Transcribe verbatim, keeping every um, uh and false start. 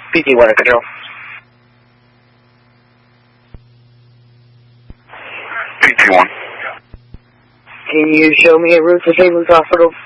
P T one control. P T one. Can you show me a route to Saint Luke's Hospital?